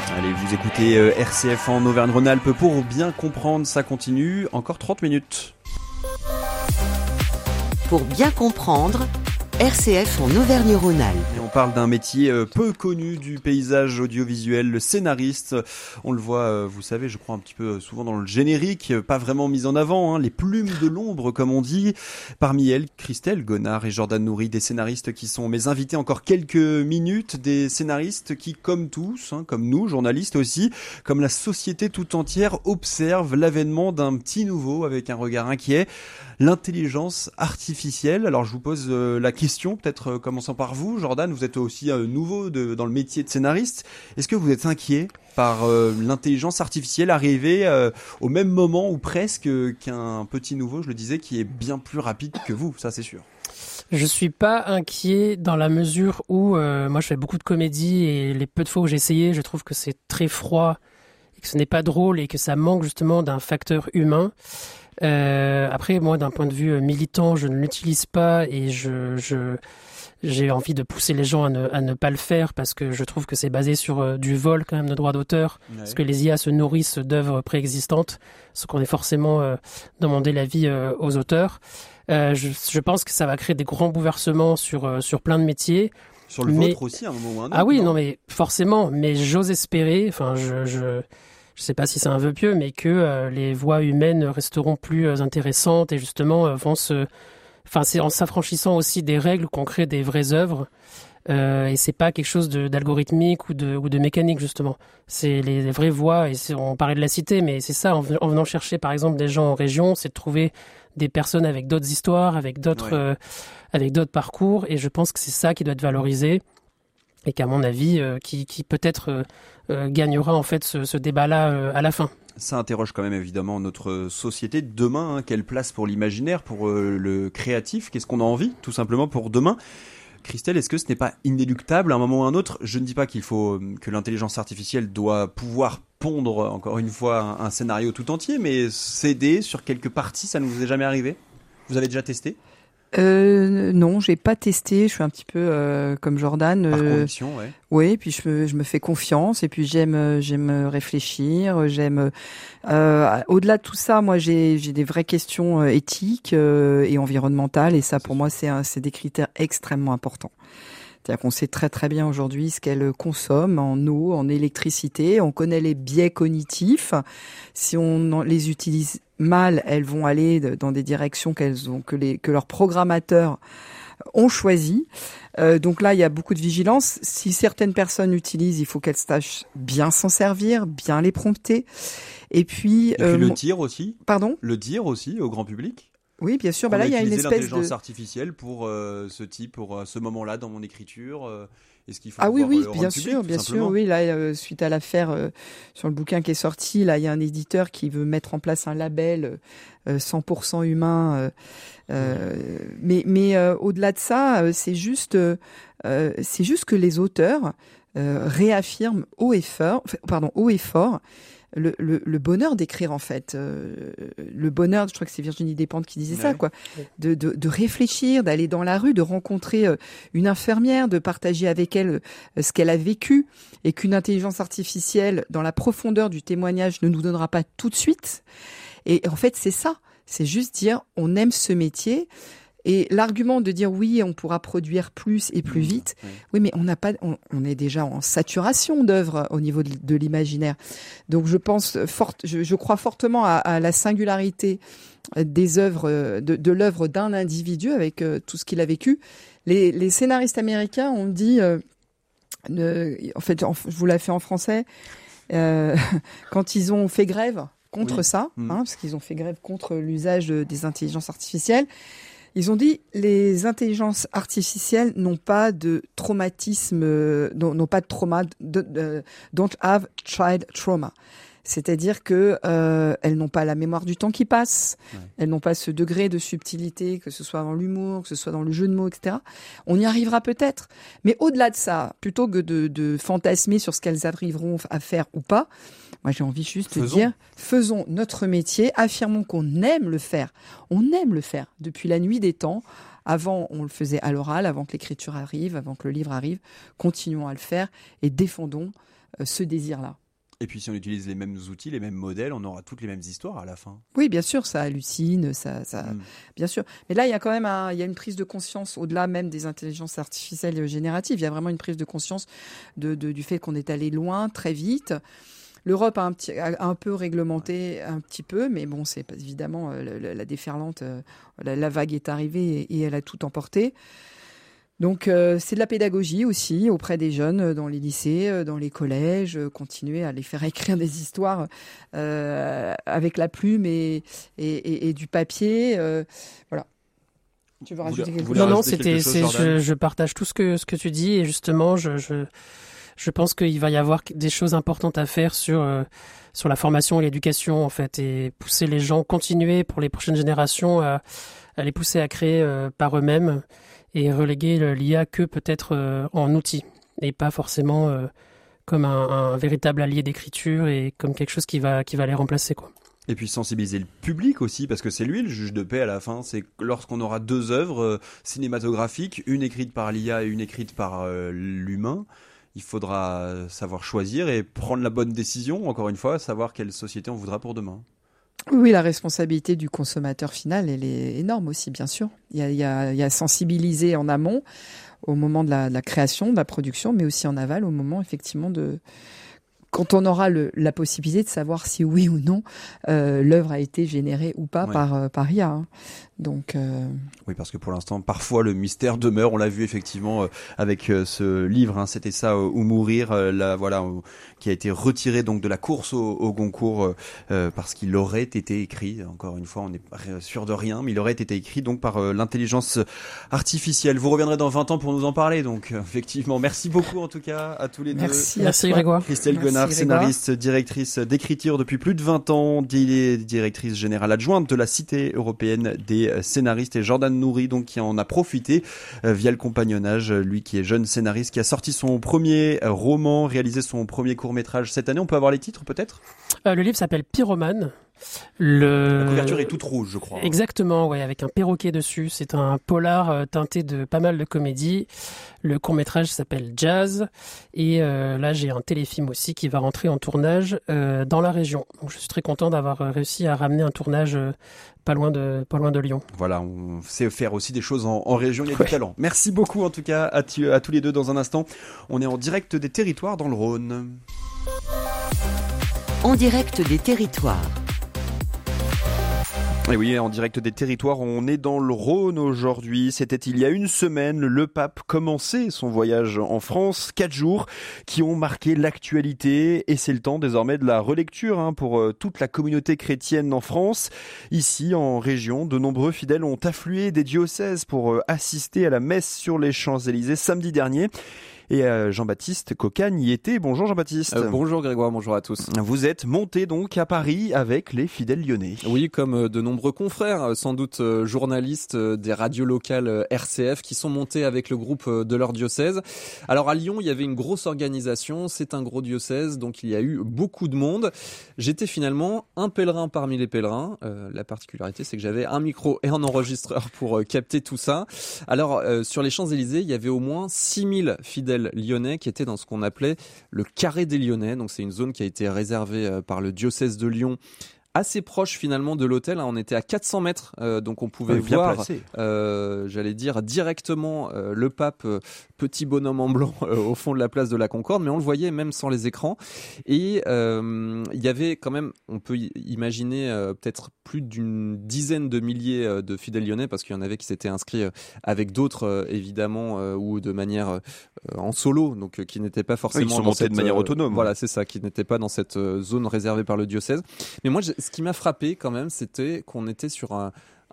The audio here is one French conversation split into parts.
Allez, vous écoutez RCF en Auvergne-Rhône-Alpes pour bien comprendre, ça continue, encore 30 minutes. Pour bien comprendre, RCF en Auvergne-Rhône-Alpes. Et on parle d'un métier peu connu du paysage audiovisuel, le scénariste. On le voit, vous savez, je crois un petit peu souvent dans le générique, pas vraiment mis en avant, les plumes de l'ombre comme on dit. Parmi elles, Christelle Gonard et Jordan Nourri, des scénaristes qui sont mes invités encore quelques minutes, des scénaristes qui, comme tous, comme nous, journalistes aussi, comme la société tout entière, observent l'avènement d'un petit nouveau avec un regard inquiet, l'intelligence artificielle. Alors je vous pose la question, peut-être commençant par vous, Jordan, vous êtes aussi nouveau dans le métier de scénariste. Est-ce que vous êtes inquiet par l'intelligence artificielle arrivée au même moment ou presque qu'un petit nouveau, je le disais, qui est bien plus rapide que vous, ça c'est sûr? Je suis pas inquiet dans la mesure où moi je fais beaucoup de comédie et les peu de fois où j'ai essayé, je trouve que c'est très froid et que ce n'est pas drôle et que ça manque justement d'un facteur humain. Après, moi, d'un point de vue militant, je ne l'utilise pas et j'ai envie de pousser les gens à ne pas le faire parce que je trouve que c'est basé sur du vol quand même de droits d'auteur, parce que les IA se nourrissent d'œuvres préexistantes, ce qu'on est forcément demander l'avis aux auteurs. Je pense que ça va créer des grands bouleversements sur plein de métiers. Sur le vôtre aussi, à un moment ou à un autre. Ah oui, non mais forcément, mais j'ose espérer, enfin je sais pas si c'est un vœu pieux, mais que les voix humaines resteront plus intéressantes et justement c'est en s'affranchissant aussi des règles qu'on crée des vraies œuvres. Et c'est pas quelque chose d'algorithmique ou de mécanique justement. C'est les vraies voix. Et on parlait de la cité, mais c'est ça. En venant chercher par exemple des gens en région, c'est de trouver des personnes avec d'autres histoires, avec d'autres parcours. Et je pense que c'est ça qui doit être valorisé. Et qu'à mon avis, qui peut-être gagnera en fait ce débat-là à la fin. Ça interroge quand même évidemment notre société de demain. Quelle place pour l'imaginaire, pour le créatif? Qu'est-ce qu'on a envie, tout simplement, pour demain? Christelle, est-ce que ce n'est pas inéluctable à un moment ou à un autre? Je ne dis pas que l'intelligence artificielle doit pouvoir pondre, encore une fois, un scénario tout entier, mais céder sur quelques parties, ça ne vous est jamais arrivé? Vous avez déjà testé? Non, j'ai pas testé. Je suis un petit peu comme Jordan. Par conviction, ouais. Oui, puis je me fais confiance et puis j'aime réfléchir. Au-delà de tout ça, moi j'ai des vraies questions éthiques et environnementales et ça pour moi c'est des critères extrêmement importants. C'est-à-dire qu'on sait très très bien aujourd'hui ce qu'elle consomme en eau, en électricité. On connaît les biais cognitifs. Si on les utilise mal, elles vont aller dans des directions que leurs programmateurs ont choisies. Donc là, il y a beaucoup de vigilance. Si certaines personnes utilisent, il faut qu'elles sachent bien s'en servir, bien les prompter. Et puis le dire aussi. Pardon ? Le dire aussi au grand public. Oui, bien sûr. Là, il y a une espèce l'intelligence artificielle pour pour ce moment-là dans mon écriture. Est-ce qu'il faut oui, bien sûr. Oui, là, suite à l'affaire sur le bouquin qui est sorti, là, il y a un éditeur qui veut mettre en place un label 100% humain. Mais au-delà de ça, c'est juste que les auteurs réaffirment haut et fort le bonheur d'écrire en fait, le bonheur, je crois que c'est Virginie Despentes qui disait ça, quoi, de réfléchir, d'aller dans la rue, de rencontrer une infirmière, de partager avec elle ce qu'elle a vécu, et qu'une intelligence artificielle dans la profondeur du témoignage ne nous donnera pas tout de suite. Et en fait, c'est ça, c'est juste dire on aime ce métier. Et l'argument de dire oui, on pourra produire plus et plus vite, oui, mais on est déjà en saturation d'œuvres au niveau de l'imaginaire. Donc je crois fortement à la singularité des œuvres, de l'œuvre d'un individu avec tout ce qu'il a vécu. Les scénaristes américains ont dit, en fait, je vous l'ai fait en français, quand ils ont fait grève contre ça, parce qu'ils ont fait grève contre l'usage des intelligences artificielles. Ils ont dit les intelligences artificielles n'ont pas de traumatisme, n'ont pas de trauma, don't have child trauma. C'est-à-dire que elles n'ont pas la mémoire du temps qui passe, elles n'ont pas ce degré de subtilité, que ce soit dans l'humour, que ce soit dans le jeu de mots, etc. On y arrivera peut-être, mais au-delà de ça, plutôt que de fantasmer sur ce qu'elles arriveront à faire ou pas, moi j'ai envie juste de dire, faisons notre métier, affirmons qu'on aime le faire. On aime le faire depuis la nuit des temps. Avant, on le faisait à l'oral, avant que l'écriture arrive, avant que le livre arrive. Continuons à le faire et défendons ce désir-là. Et puis si on utilise les mêmes outils, les mêmes modèles, on aura toutes les mêmes histoires à la fin. Oui, bien sûr, ça hallucine, bien sûr. Mais là, il y a quand même il y a une prise de conscience au-delà même des intelligences artificielles génératives. Il y a vraiment une prise de conscience du fait qu'on est allé loin, très vite. L'Europe a un peu réglementé un petit peu, mais bon, c'est évidemment la déferlante, la vague est arrivée et elle a tout emporté. Donc c'est de la pédagogie aussi auprès des jeunes dans les lycées, dans les collèges, continuer à les faire écrire des histoires avec la plume et du papier. Voilà. Tu veux rajouter quelque chose ? Non, je partage tout ce que tu dis et justement je pense qu'il va y avoir des choses importantes à faire sur la formation et l'éducation en fait, et pousser les gens, continuer pour les prochaines générations à les pousser à créer par eux-mêmes et reléguer l'IA que peut-être en outil et pas forcément comme un véritable allié d'écriture et comme quelque chose qui va les remplacer, quoi. Et puis sensibiliser le public aussi, parce que c'est lui le juge de paix à la fin. C'est lorsqu'on aura deux œuvres cinématographiques, une écrite par l'IA et une écrite par l'humain, il faudra savoir choisir et prendre la bonne décision, encore une fois, savoir quelle société on voudra pour demain. Oui, la responsabilité du consommateur final, elle est énorme aussi, bien sûr. Il y a sensibiliser en amont, au moment de la création, de la production, mais aussi en aval, au moment, effectivement, quand on aura la possibilité de savoir si oui ou non l'œuvre a été générée ou pas par IA. Hein. Donc, oui, parce que pour l'instant, parfois le mystère demeure. On l'a vu effectivement avec ce livre, hein, c'était ça, ou mourir, qui a été retiré donc de la course au Goncourt parce qu'il aurait été écrit. Encore une fois, on n'est pas sûr de rien, mais il aurait été écrit donc par l'intelligence artificielle. Vous reviendrez dans 20 ans pour nous en parler. Donc effectivement, merci beaucoup en tout cas à tous les deux. Merci Grégoire. Christelle Guenard, scénariste, directrice d'écriture depuis plus de 20 ans, directrice générale adjointe de la Cité européenne des scénaristes, et Jordan Nouri donc qui en a profité via le compagnonnage, lui qui est jeune scénariste, qui a sorti son premier roman, réalisé son premier court-métrage cette année. On peut avoir les titres peut-être ? Le livre s'appelle Pyromane. La couverture est toute rouge, je crois. Exactement, ouais, avec un perroquet dessus. C'est un polar teinté de pas mal de comédie. Le court-métrage s'appelle Jazz. Et là, j'ai un téléfilm aussi qui va rentrer en tournage dans la région. Donc, je suis très content d'avoir réussi à ramener un tournage pas loin de Lyon. Voilà, on sait faire aussi des choses en région, il y a du talent. Merci beaucoup en tout cas à tous les deux. Dans un instant, on est en direct des territoires dans le Rhône. En direct des territoires. Et oui, en direct des territoires, on est dans le Rhône aujourd'hui. C'était il y a une semaine, le pape commençait son voyage en France. 4 jours qui ont marqué l'actualité, et c'est le temps désormais de la relecture pour toute la communauté chrétienne en France. Ici, en région, de nombreux fidèles ont afflué des diocèses pour assister à la messe sur les Champs-Élysées samedi dernier. Et Jean-Baptiste Cocagne y était. Bonjour Jean-Baptiste. Bonjour Grégoire, bonjour à tous. Vous êtes monté donc à Paris avec les fidèles lyonnais. Oui, comme de nombreux confrères, sans doute journalistes des radios locales RCF qui sont montés avec le groupe de leur diocèse. Alors à Lyon, il y avait une grosse organisation, c'est un gros diocèse, donc il y a eu beaucoup de monde. J'étais finalement un pèlerin parmi les pèlerins. La particularité, c'est que j'avais un micro et un enregistreur pour capter tout ça. Alors sur les Champs-Élysées, il y avait au moins 6000 fidèles lyonnais qui étaient dans ce qu'on appelait le carré des Lyonnais. Donc c'est une zone qui a été réservée par le diocèse de Lyon, assez proche finalement de l'hôtel. On était à 400 mètres, donc on pouvait voir, j'allais dire directement le pape, petit bonhomme en blanc au fond de la place de la Concorde, mais on le voyait même sans les écrans. Et il y avait quand même, on peut imaginer peut-être plus d'une dizaine de milliers de fidèles lyonnais, parce qu'il y en avait qui s'étaient inscrits avec d'autres évidemment, ou de manière en solo, donc qui n'étaient pas forcément ils sont montés de manière autonome. Voilà, c'est ça, qui n'étaient pas dans cette zone réservée par le diocèse. Mais moi, ce qui m'a frappé quand même, c'était qu'on était sur un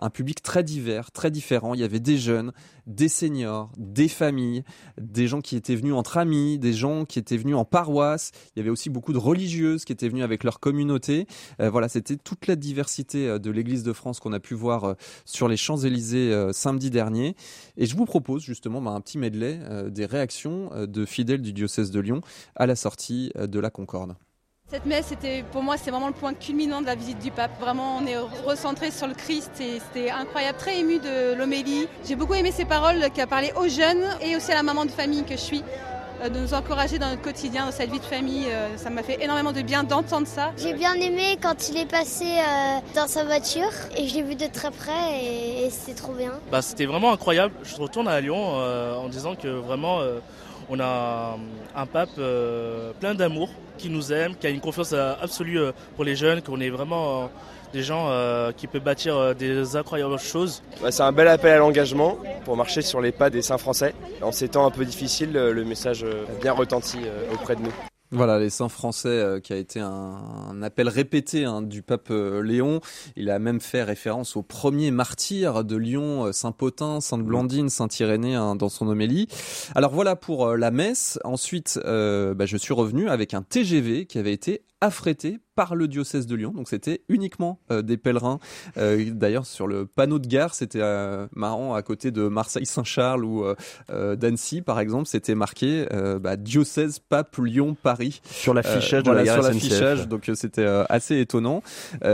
un public très divers, très différent. Il y avait des jeunes, des seniors, des familles, des gens qui étaient venus entre amis, des gens qui étaient venus en paroisse. Il y avait aussi beaucoup de religieuses qui étaient venues avec leur communauté. Voilà, c'était toute la diversité de l'Église de France qu'on a pu voir sur les Champs-Élysées samedi dernier. Et je vous propose justement un petit medley des réactions de fidèles du diocèse de Lyon à la sortie de la Concorde. Cette messe, pour moi, c'est vraiment le point culminant de la visite du pape. Vraiment, on est recentré sur le Christ et c'était incroyable, très ému de l'homélie. J'ai beaucoup aimé ces paroles qui a parlé aux jeunes et aussi à la maman de famille que je suis, de nous encourager dans notre quotidien, dans cette vie de famille. Ça m'a fait énormément de bien d'entendre ça. J'ai bien aimé quand il est passé dans sa voiture et je l'ai vu de très près et c'était trop bien. C'était vraiment incroyable. Je retourne à Lyon en disant que vraiment on a un pape plein d'amour, qui nous aime, qui a une confiance absolue pour les jeunes, qu'on est vraiment des gens qui peuvent bâtir des incroyables choses. C'est un bel appel à l'engagement pour marcher sur les pas des saints français. En ces temps un peu difficiles, le message a bien retenti auprès de nous. Voilà, les saints français qui a été un appel répété du pape Léon. Il a même fait référence aux premiers martyrs de Lyon, Saint Pothin, Sainte Blandine, Saint Irénée dans son homélie. Alors voilà pour la messe. Ensuite, je suis revenu avec un TGV qui avait été affrété par le diocèse de Lyon, donc c'était uniquement des pèlerins. D'ailleurs sur le panneau de gare, c'était marrant, à côté de Marseille-Saint-Charles ou d'Annecy par exemple, c'était marqué diocèse Pape Lyon Paris sur l'affichage de la gare SNCF. Donc c'était assez étonnant.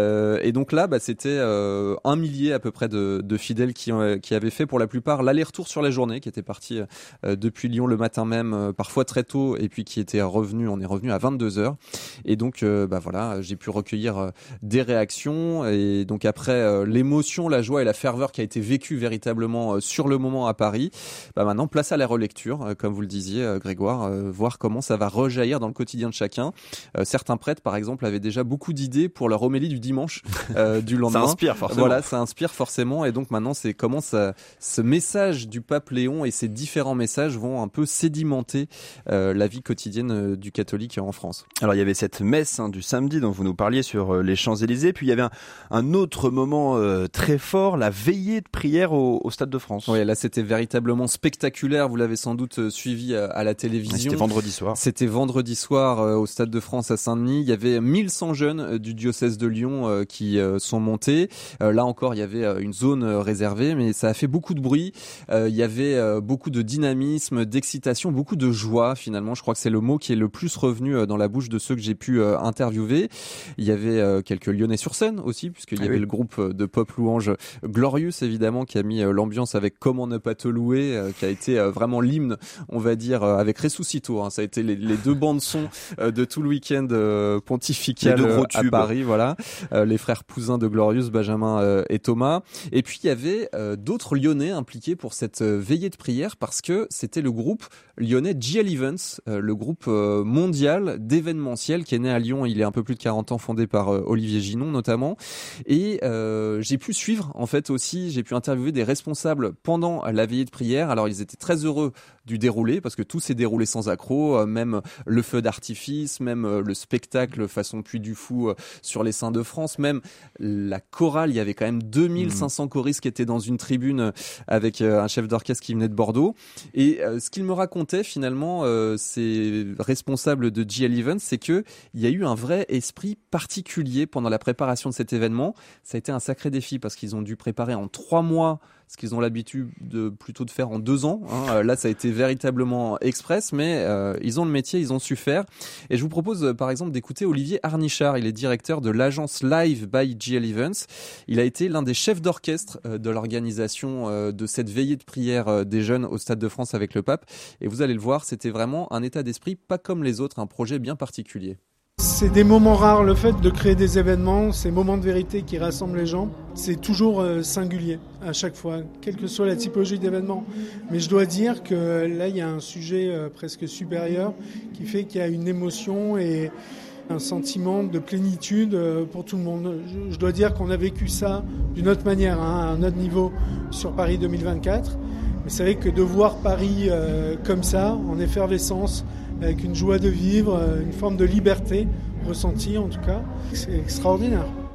Et donc là c'était 1 millier à peu près de fidèles qui avaient fait pour la plupart l'aller-retour sur la journée, qui étaient partis depuis Lyon le matin même, parfois très tôt, et puis qui étaient revenus. On est revenu à 22h. Et donc voilà, j'ai pu recueillir des réactions, et donc après l'émotion, la joie et la ferveur qui a été vécue véritablement sur le moment à Paris, maintenant place à la relecture, comme vous le disiez Grégoire, voir comment ça va rejaillir dans le quotidien de chacun. Certains prêtres par exemple avaient déjà beaucoup d'idées pour leur homélie du dimanche du lendemain. Ça inspire forcément. Voilà, ça inspire forcément, et donc maintenant c'est comment ce message du pape Léon et ces différents messages vont un peu sédimenter la vie quotidienne du catholique en France. Alors il y avait cette messe du samedi dont vous nous parliez sur les Champs-Élysées, puis il y avait un autre moment très fort, la veillée de prière au Stade de France. Oui, là c'était véritablement spectaculaire, vous l'avez sans doute suivi à la télévision. C'était vendredi soir. C'était vendredi soir au Stade de France à Saint-Denis. Il y avait 1100 jeunes du diocèse de Lyon qui sont montés. Là encore, il y avait une zone réservée, mais ça a fait beaucoup de bruit. Il y avait beaucoup de dynamisme, d'excitation, beaucoup de joie finalement. Je crois que c'est le mot qui est le plus revenu dans la bouche de ceux que j'ai pu interviewé. Il y avait quelques Lyonnais sur scène aussi, puisqu'il y avait le groupe de pop louange Glorious évidemment, qui a mis l'ambiance avec Comment ne pas te louer, qui a été vraiment l'hymne, on va dire, avec Resuscito. Ça a été les deux bandes son de tout le week-end pontifical à Paris. Voilà, les frères Pouzin de Glorious, Benjamin et Thomas. Et puis il y avait d'autres Lyonnais impliqués pour cette veillée de prière, parce que c'était le groupe lyonnais GL Events, le groupe mondial d'événementiel qui est né à Lyon il y a un peu plus de 40 ans, fondé par Olivier Ginon notamment. Et j'ai pu suivre en fait aussi, j'ai pu interviewer des responsables pendant la veillée de prière. Alors ils étaient très heureux du déroulé, parce que tout s'est déroulé sans accroc, même le feu d'artifice, même le spectacle façon Puy du Fou sur les Saints de France, même la chorale. Il y avait quand même 2500 choristes qui étaient dans une tribune avec un chef d'orchestre qui venait de Bordeaux. Et ce qu'ils me racontaient finalement, ces responsables de GL Events, c'est que il y a eu un vrai esprit particulier pendant la préparation de cet événement. Ça a été un sacré défi, parce qu'ils ont dû préparer en 3 mois ce qu'ils ont l'habitude plutôt de faire en 2 ans. Là, ça a été véritablement express, mais ils ont le métier, ils ont su faire. Et je vous propose par exemple d'écouter Olivier Arnichard. Il est directeur de l'agence Live by GL Events. Il a été l'un des chefs d'orchestre de l'organisation de cette veillée de prière des jeunes au Stade de France avec le pape. Et vous allez le voir, c'était vraiment un état d'esprit pas comme les autres, un projet bien particulier. C'est des moments rares, le fait de créer des événements, ces moments de vérité qui rassemblent les gens, c'est toujours singulier à chaque fois, quelle que soit la typologie d'événement. Mais je dois dire que là, il y a un sujet presque supérieur qui fait qu'il y a une émotion et un sentiment de plénitude pour tout le monde. Je dois dire qu'on a vécu ça d'une autre manière, à un autre niveau sur Paris 2024. Mais c'est vrai que de voir Paris comme ça, en effervescence, avec une joie de vivre, une forme de liberté ressentie en tout cas, c'est extraordinaire.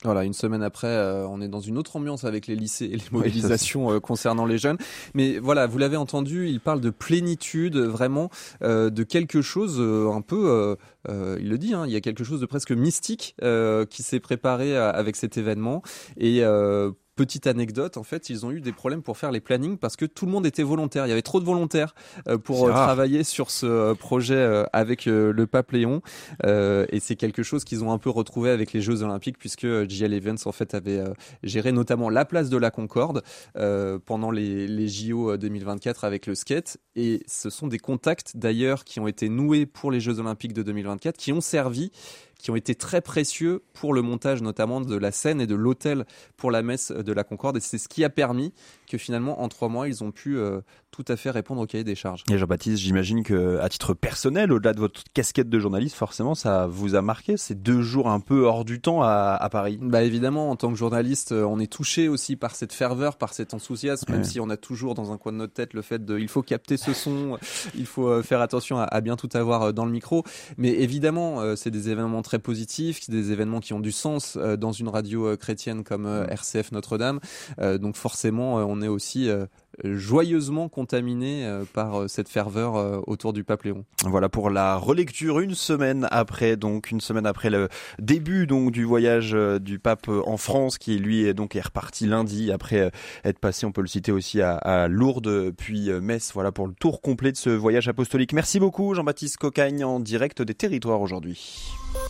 Voilà, une semaine après, on est dans une autre ambiance avec les lycées et les mobilisations concernant les jeunes. Mais voilà, vous l'avez entendu, il parle de plénitude, vraiment, de quelque chose un peu, il le dit, il y a quelque chose de presque mystique qui s'est préparé avec cet événement. Et petite anecdote, en fait, ils ont eu des problèmes pour faire les plannings parce que tout le monde était volontaire. Il y avait trop de volontaires pour travailler sur ce projet avec le pape Léon. Et c'est quelque chose qu'ils ont un peu retrouvé avec les Jeux Olympiques puisque JL Events, en fait, avait géré notamment la place de la Concorde pendant les JO 2024 avec le skate. Et ce sont des contacts, d'ailleurs, qui ont été noués pour les Jeux Olympiques de 2024, qui ont été très précieux pour le montage notamment de la scène et de l'hôtel pour la messe de la Concorde. Et c'est ce qui a permis que finalement, en 3 mois, ils ont pu tout à fait répondre au cahier des charges. Et Jean-Baptiste, j'imagine qu'à titre personnel, au-delà de votre casquette de journaliste, forcément, ça vous a marqué ces 2 jours un peu hors du temps à Paris. Bah évidemment, en tant que journaliste, on est touché aussi par cette ferveur, par cet enthousiasme, même si on a toujours dans un coin de notre tête le fait de il faut capter ce son, il faut faire attention à bien tout avoir dans le micro. Mais évidemment, c'est des événements très positifs, c'est des événements qui ont du sens dans une radio chrétienne comme RCF Notre-Dame. Donc forcément, on est aussi joyeusement contaminé par cette ferveur autour du pape Léon. Voilà pour la relecture une semaine après le début donc du voyage du pape en France qui lui est reparti lundi après être passé, on peut le citer aussi à Lourdes puis Metz. Voilà pour le tour complet de ce voyage apostolique. Merci beaucoup Jean-Baptiste Cocagne en direct des territoires aujourd'hui.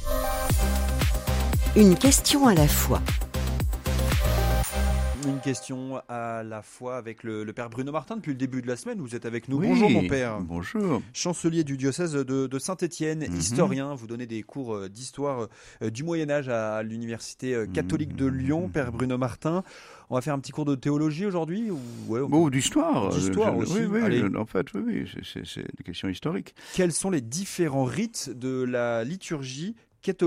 Une question à la fois. Une question à la fois avec le père Bruno Martin. Depuis le début de la semaine, vous êtes avec nous. Oui, bonjour mon père. Bonjour. Chancelier du diocèse de Saint-Étienne, historien. Vous donnez des cours d'histoire du Moyen-Âge à l'université catholique de Lyon, père Bruno Martin. On va faire un petit cours de théologie aujourd'hui ou d'histoire. D'histoire aussi. Oui, en fait, c'est des questions historiques. Quels sont les différents rites de la liturgie catholique ?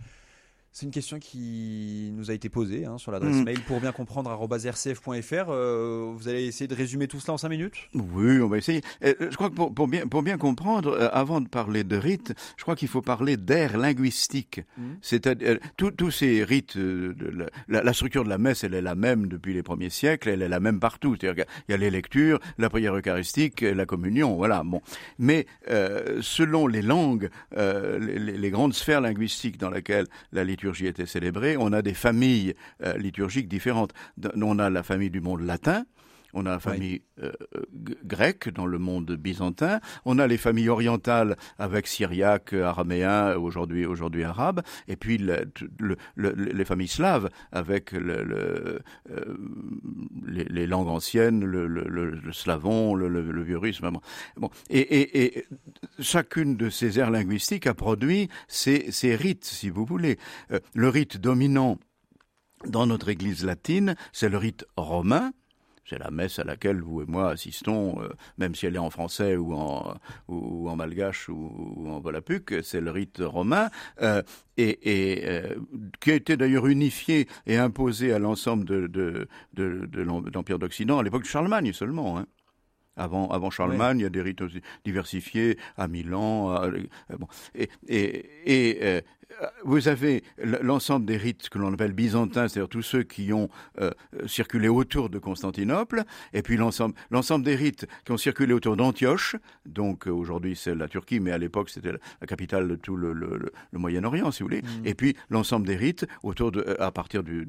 C'est une question qui nous a été posée sur l'adresse mail pour bien comprendre @rcf.fr. Vous allez essayer de résumer tout cela en 5 minutes ? Oui, on va essayer. Je crois que pour bien comprendre, avant de parler de rites, je crois qu'il faut parler d'aire linguistique. C'est-à-dire tous ces rites, la structure de la messe, elle est la même depuis les premiers siècles, elle est la même partout. C'est-à-dire qu'il y a les lectures, la prière eucharistique, la communion, voilà. Bon, mais selon les langues, les grandes sphères linguistiques dans lesquelles la liturgie était célébrée, on a des familles liturgiques différentes. On a la famille du monde latin, on a la famille grecque dans le monde byzantin, on a les familles orientales avec syriaque, araméen, aujourd'hui arabe, et puis les familles slaves avec les langues anciennes, le slavon, le vieux russe. Bon. Et chacune de ces aires linguistiques a produit ces rites, si vous voulez. Le rite dominant dans notre Église latine, c'est le rite romain. C'est la messe à laquelle vous et moi assistons, même si elle est en français ou en malgache ou en volapük, c'est le rite romain, qui a été d'ailleurs unifié et imposé à l'ensemble de l'Empire d'Occident à l'époque de Charlemagne seulement. Avant Charlemagne, il y a des rites aussi diversifiés à Milan. Vous avez l'ensemble des rites que l'on appelle byzantins, c'est-à-dire tous ceux qui ont circulé autour de Constantinople, et puis l'ensemble des rites qui ont circulé autour d'Antioche, donc aujourd'hui c'est la Turquie, mais à l'époque c'était la capitale de tout le Moyen-Orient, si vous voulez, et puis l'ensemble des rites à partir du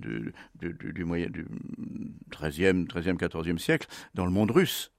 13e, 14e siècle, dans le monde russe.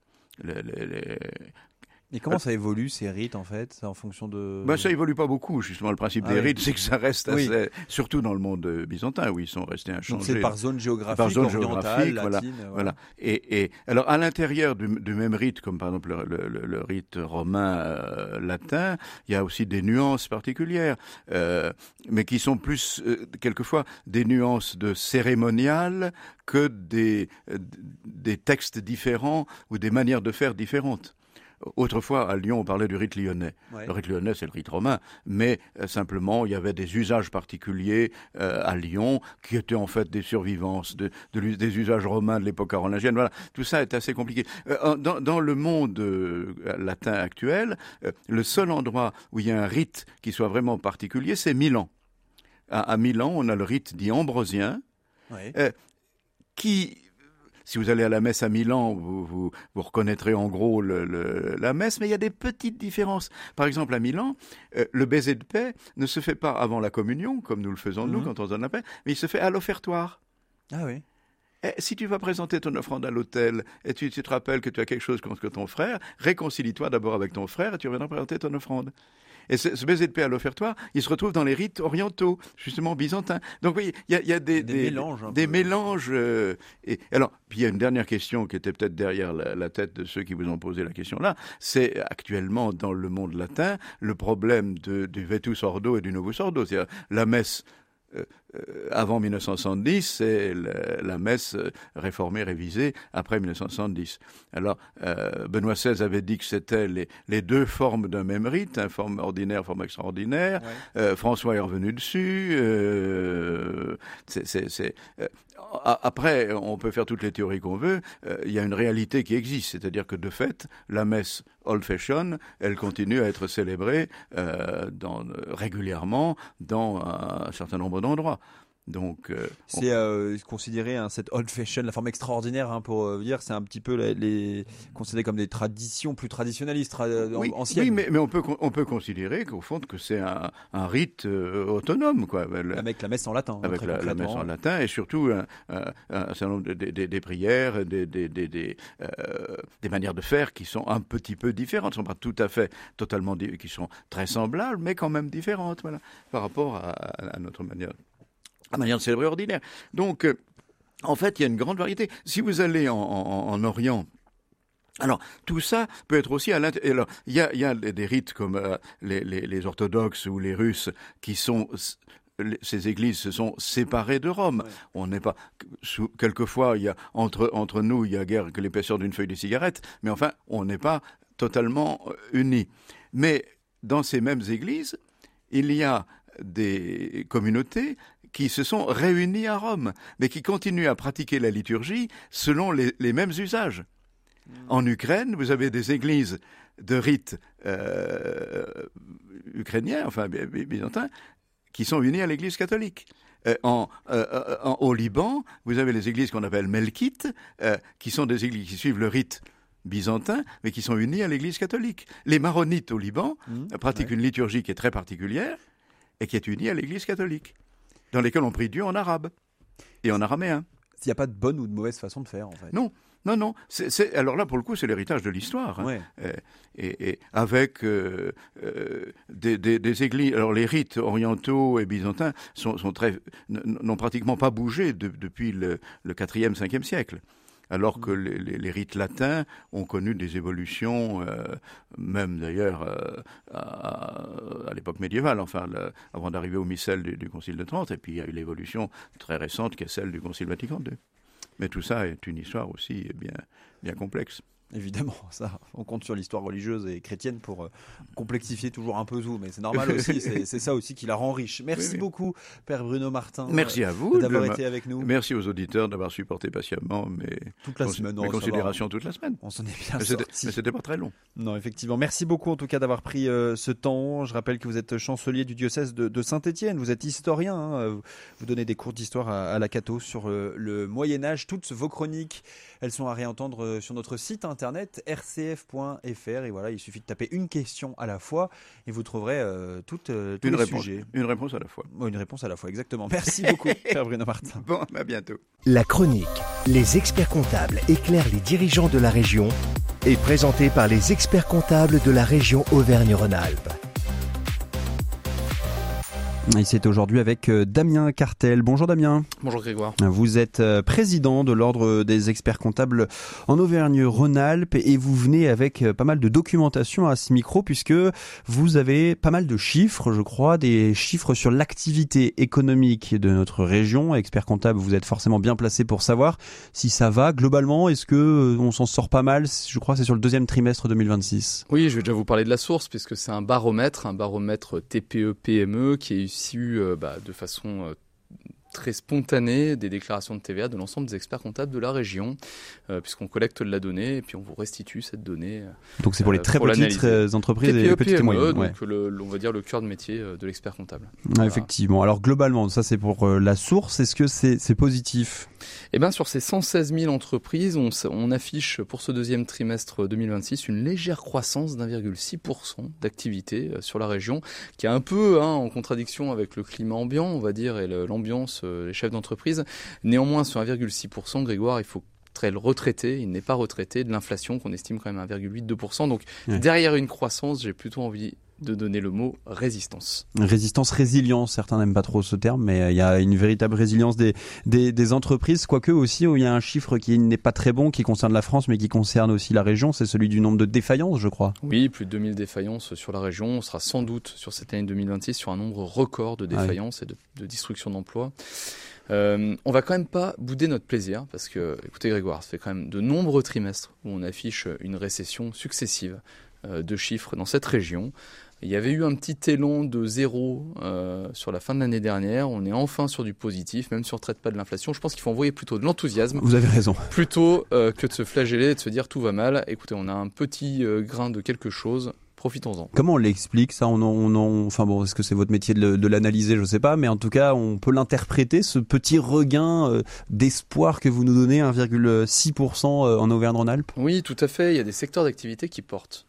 Et comment ça évolue ces rites en fait, en fonction de... Ça évolue pas beaucoup, justement. Le principe des rites, c'est que ça reste assez, surtout dans le monde byzantin où ils sont restés inchangés. Donc c'est par zone géographique, orientale, latine. Voilà. Et alors à l'intérieur du même rite, comme par exemple le rite romain latin, il y a aussi des nuances particulières, mais qui sont plus quelquefois des nuances de cérémonial que des textes différents ou des manières de faire différentes. Autrefois, à Lyon, on parlait du rite lyonnais. Ouais. Le rite lyonnais, c'est le rite romain, mais simplement, il y avait des usages particuliers à Lyon qui étaient en fait des survivances des usages romains de l'époque carolingienne. Voilà, tout ça est assez compliqué. Dans le monde latin actuel, le seul endroit où il y a un rite qui soit vraiment particulier, c'est Milan. à Milan, on a le rite dit ambrosien, qui... Si vous allez à la messe à Milan, vous reconnaîtrez en gros la messe, mais il y a des petites différences. Par exemple, à Milan, le baiser de paix ne se fait pas avant la communion, comme nous le faisons nous quand on donne la paix, mais il se fait à l'offertoire. Ah oui. Et si tu vas présenter ton offrande à l'autel et tu te rappelles que tu as quelque chose contre ton frère, réconcilie-toi d'abord avec ton frère et tu reviendras présenter ton offrande. Et ce baiser de paix à l'offertoire, il se retrouve dans les rites orientaux, justement byzantins. Donc oui, il y a des mélanges. Et alors, puis il y a une dernière question qui était peut-être derrière la tête de ceux qui vous ont posé la question là. C'est actuellement dans le monde latin le problème du vetus ordo et du novus ordo, c'est-à-dire la messe. Avant 1970, c'est la messe réformée, révisée après 1970. Alors, Benoît XVI avait dit que c'était les deux formes d'un même rite, forme ordinaire, forme extraordinaire. Ouais. François est revenu dessus. Après, on peut faire toutes les théories qu'on veut. Il y a une réalité qui existe, c'est-à-dire que de fait, la messe old fashion, elle continue à être célébrée régulièrement dans un certain nombre d'endroits. Donc, c'est considéré cette old fashion, la forme extraordinaire, pour dire, c'est un petit peu considéré comme des traditions plus traditionnalistes, anciennes. Oui, mais on peut considérer qu'au fond que c'est un rite autonome, quoi. Avec la messe en latin. Avec la messe en latin et surtout un certain nombre des prières, des manières de faire qui sont un petit peu différentes, ne sont pas tout à fait totalement, qui sont très semblables, mais quand même différentes, voilà, par rapport à notre manière de célébrer ordinaire. Donc, en fait, il y a une grande variété. Si vous allez en Orient, alors tout ça peut être aussi à l'intérieur. Il y a des rites comme les orthodoxes ou les Russes qui sont... Ces églises se sont séparées de Rome. Ouais. On n'est pas... Quelquefois, il y a, entre nous, il y a guère que l'épaisseur d'une feuille de cigarette, mais enfin, on n'est pas totalement unis. Mais dans ces mêmes églises, il y a des communautés qui se sont réunis à Rome, mais qui continuent à pratiquer la liturgie selon les mêmes usages. En Ukraine, vous avez des églises de rites ukrainiens, enfin byzantins, qui sont unies à l'église catholique. Au Liban, vous avez les églises qu'on appelle melkites, qui sont des églises qui suivent le rite byzantin, mais qui sont unies à l'église catholique. Les maronites au Liban pratiquent une liturgie qui est très particulière et qui est unie à l'église catholique, dans lesquels on prie Dieu en arabe et en araméen. Il n'y a pas de bonne ou de mauvaise façon de faire, en fait. Non. Alors là, pour le coup, c'est l'héritage de l'histoire. Hein. Ouais. Et avec des églises... Alors, les rites orientaux et byzantins n'ont pratiquement pas bougé depuis le 4e, 5e siècle. Alors que les rites latins ont connu des évolutions, même d'ailleurs à l'époque médiévale, avant d'arriver au missel du Concile de Trente, et puis il y a eu l'évolution très récente qui est celle du Concile Vatican II. Mais tout ça est une histoire aussi bien complexe. Évidemment, ça, on compte sur l'histoire religieuse et chrétienne pour complexifier toujours un peu tout, mais c'est normal aussi, c'est ça aussi qui la rend riche. Merci beaucoup, Père Bruno Martin. Merci à vous d'avoir été avec nous. Merci aux auditeurs d'avoir supporté patiemment mes considérations toute la semaine. On s'en est bien sorti. Mais c'était pas très long. Non, effectivement. Merci beaucoup en tout cas d'avoir pris ce temps. Je rappelle que vous êtes chancelier du diocèse de Saint-Étienne. Vous êtes historien. Vous donnez des cours d'histoire à la Cato sur le Moyen-Âge. Toutes vos chroniques, elles sont à réentendre sur notre site internet rcf.fr et voilà, il suffit de taper une question à la fois et vous trouverez tous les sujets. Une réponse à la fois. Une réponse à la fois, exactement. Merci beaucoup, Père Bruno Martin. Bon, à bientôt. La chronique Les experts comptables éclairent les dirigeants de la région est présentée par les experts comptables de la région Auvergne-Rhône-Alpes. Et c'est aujourd'hui avec Damien Cartel. Bonjour Damien. Bonjour Grégoire. Vous êtes président de l'Ordre des experts comptables en Auvergne-Rhône-Alpes et vous venez avec pas mal de documentation à ce micro puisque vous avez pas mal de chiffres, je crois, des chiffres sur l'activité économique de notre région. Expert comptable, vous êtes forcément bien placé pour savoir si ça va globalement. Est-ce que on s'en sort pas mal? Je crois que c'est sur le deuxième trimestre 2026. Oui, je vais déjà vous parler de la source puisque c'est un baromètre TPE-PME qui est issu de façon très spontanée des déclarations de TVA de l'ensemble des experts comptables de la région, puisqu'on collecte de la donnée et puis on vous restitue cette donnée. Donc c'est pour les très petites entreprises et les petites et moyennes. Donc on va dire le cœur de métier de l'expert comptable. Voilà. Effectivement. Alors globalement, ça c'est pour la source. Est-ce que c'est positif ? Eh bien, sur ces 116 000 entreprises, on affiche pour ce deuxième trimestre 2026 une légère croissance d'1,6% d'activité sur la région, qui est un peu en contradiction avec le climat ambiant, on va dire, et l'ambiance des chefs d'entreprise. Néanmoins, sur 1,6%, Grégoire, il faut le retraité, il n'est pas retraité de l'inflation qu'on estime quand même à 1,8-2%. Donc derrière une croissance, j'ai plutôt envie de donner le mot résistance. Résistance, résilience, certains n'aiment pas trop ce terme, mais il y a une véritable résilience des entreprises, quoique aussi il y a un chiffre qui n'est pas très bon, qui concerne la France, mais qui concerne aussi la région, c'est celui du nombre de défaillances, je crois. Oui, plus de 2000 défaillances sur la région. On sera sans doute sur cette année 2026 sur un nombre record de défaillances et de destruction d'emplois. On va quand même pas bouder notre plaisir, parce que, écoutez Grégoire, ça fait quand même de nombreux trimestres où on affiche une récession successive de chiffres dans cette région. Il y avait eu un petit élan de 0 sur la fin de l'année dernière. On est enfin sur du positif, même si on ne traite pas de l'inflation. Je pense qu'il faut envoyer plutôt de l'enthousiasme. Vous avez raison. Plutôt que de se flageller et de se dire tout va mal. Écoutez, on a un petit grain de quelque chose. Profitons-en. Comment on l'explique ça ? Enfin bon, est-ce que c'est votre métier de l'analyser ? Je ne sais pas, mais en tout cas, on peut l'interpréter, ce petit regain d'espoir que vous nous donnez, 1,6% en Auvergne-Rhône-Alpes ? Oui, tout à fait. Il y a des secteurs d'activité qui portent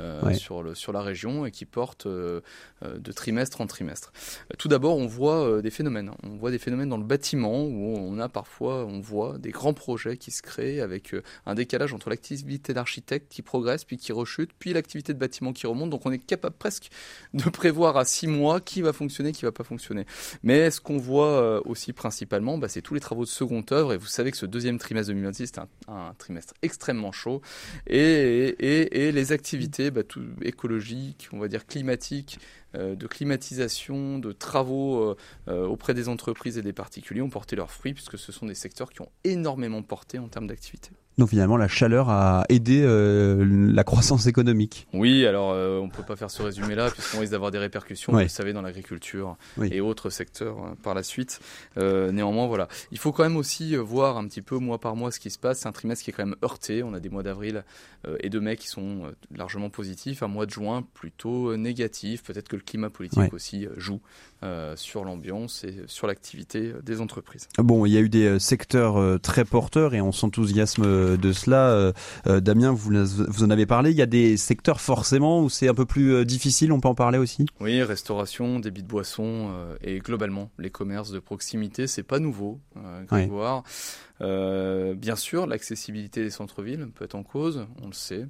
sur la région et qui portent de trimestre en trimestre. Tout d'abord, on voit des phénomènes. On voit des phénomènes dans le bâtiment où on voit des grands projets qui se créent avec un décalage entre l'activité d'architecte qui progresse puis qui rechute, puis l'activité de bâtiment qui remonte. Donc on est capable presque de prévoir à 6 mois qui va fonctionner, qui va pas fonctionner. Mais ce qu'on voit aussi principalement, c'est tous les travaux de seconde œuvre. Et vous savez que ce deuxième trimestre 2026, c'est un trimestre extrêmement chaud. Et les activités écologiques, on va dire climatiques, de climatisation, de travaux auprès des entreprises et des particuliers ont porté leurs fruits, puisque ce sont des secteurs qui ont énormément porté en termes d'activité. Donc finalement, la chaleur a aidé la croissance économique. Oui, alors on ne peut pas faire ce résumé-là, puisqu'on risque d'avoir des répercussions, vous le savez, dans l'agriculture et autres secteurs par la suite. Néanmoins, voilà. Il faut quand même aussi voir un petit peu mois par mois ce qui se passe. C'est un trimestre qui est quand même heurté. On a des mois d'avril et de mai qui sont largement positifs. Un mois de juin plutôt négatif. Peut-être que le climat politique aussi joue sur l'ambiance et sur l'activité des entreprises. Bon, il y a eu des secteurs très porteurs et on s'enthousiasme de cela. Damien, vous en avez parlé. Il y a des secteurs forcément où c'est un peu plus difficile, on peut en parler aussi ? Oui, restauration, débit de boissons et globalement les commerces de proximité, c'est pas nouveau, Grégoire. Bien sûr, l'accessibilité des centres-villes peut être en cause, on le sait.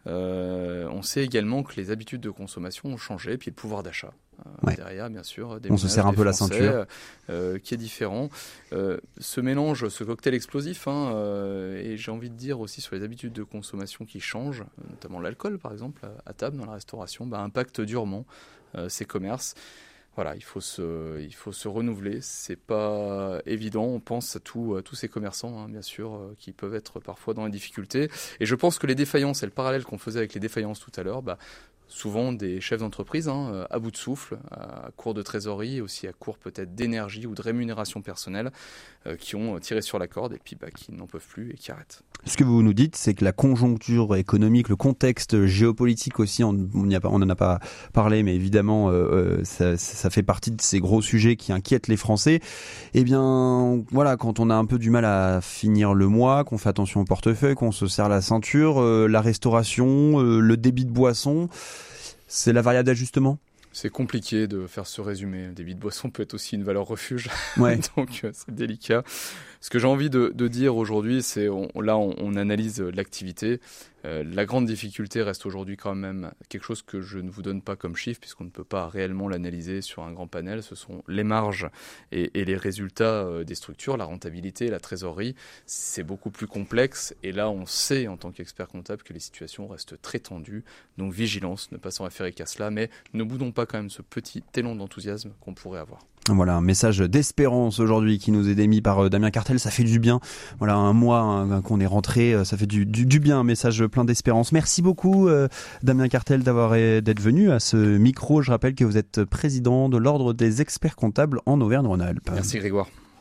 On sait également que les habitudes de consommation ont changé, puis le pouvoir d'achat. Derrière, bien sûr, des on se serre un peu Français, la ceinture. Qui est différent. Ce mélange, ce cocktail explosif, et j'ai envie de dire aussi sur les habitudes de consommation qui changent, notamment l'alcool par exemple, à table dans la restauration, impacte durement ces commerces. Voilà, il faut se renouveler. C'est pas évident. On pense à tous ces commerçants, bien sûr, qui peuvent être parfois dans les difficultés. Et je pense que les défaillances, et le parallèle qu'on faisait avec les défaillances tout à l'heure, souvent des chefs d'entreprise à bout de souffle, à court de trésorerie, et aussi à court peut-être d'énergie ou de rémunération personnelle, qui ont tiré sur la corde et puis qui n'en peuvent plus et qui arrêtent. Ce que vous nous dites, c'est que la conjoncture économique, le contexte géopolitique aussi, on n'en a pas parlé, mais évidemment, ça fait partie de ces gros sujets qui inquiètent les Français. Eh bien, voilà, quand on a un peu du mal à finir le mois, qu'on fait attention au portefeuille, qu'on se serre la ceinture, la restauration, le débit de boisson, c'est la variable d'ajustement ? C'est compliqué de faire ce résumé. Le débit de boisson peut être aussi une valeur refuge, donc c'est délicat. Ce que j'ai envie de dire aujourd'hui, c'est on analyse l'activité. La grande difficulté reste aujourd'hui quand même quelque chose que je ne vous donne pas comme chiffre, puisqu'on ne peut pas réellement l'analyser sur un grand panel. Ce sont les marges et les résultats des structures, la rentabilité, la trésorerie. C'est beaucoup plus complexe. Et là, on sait en tant qu'expert comptable que les situations restent très tendues. Donc vigilance, ne pas s'en référer qu'à cela, mais ne boudons pas quand même ce petit élan d'enthousiasme qu'on pourrait avoir. Voilà, un message d'espérance aujourd'hui qui nous est émis par Damien Cartel, ça fait du bien. Voilà, un mois qu'on est rentré, ça fait du bien, un message plein d'espérance. Merci beaucoup Damien Cartel d'être venu à ce micro. Je rappelle que vous êtes président de l'Ordre des experts comptables en Auvergne-Rhône-Alpes. Merci Grégoire.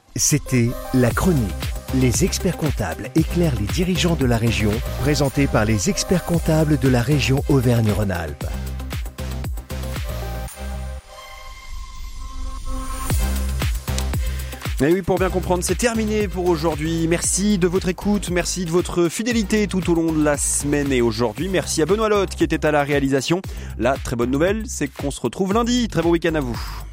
C'était La Chronique. Les experts comptables éclairent les dirigeants de la région, présentés par les experts comptables de la région Auvergne-Rhône-Alpes. Et oui, pour bien comprendre, c'est terminé pour aujourd'hui. Merci de votre écoute, merci de votre fidélité tout au long de la semaine et aujourd'hui. Merci à Benoît Lotte qui était à la réalisation. La très bonne nouvelle, c'est qu'on se retrouve lundi. Très bon week-end à vous.